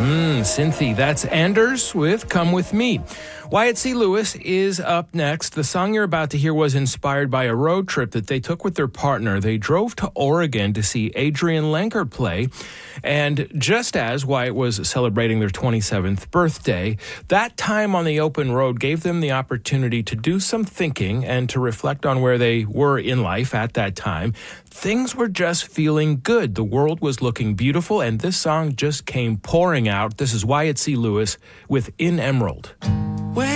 Cynthia, that's Anders with Come With Me. Wyatt C. Lewis is up next. The song you're about to hear was inspired by a road trip that they took with their partner. They drove to Oregon to see Adrian Lenker play. And just as Wyatt was celebrating their 27th birthday, that time on the open road gave them the opportunity to do some thinking and to reflect on where they were in life at that time. Things were just feeling good. The world was looking beautiful, and this song just came pouring out. This is Wyatt C. Lewis with In Emerald.